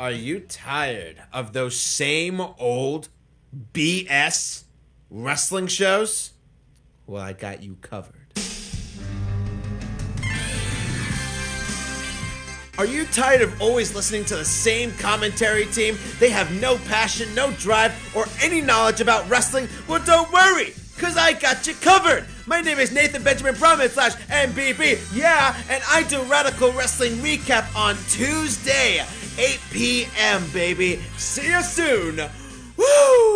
Are you tired of those same old BS wrestling shows? Well, I got you covered. Are you tired of always listening to the same commentary team? They have no passion, no drive, or any knowledge about wrestling? Well, don't worry, because I got you covered. My name is Nathan Benjamin Brahman / MBB. Yeah, and I do Radical Wrestling Recap on Tuesday, 8 p.m., baby. See you soon. Woo!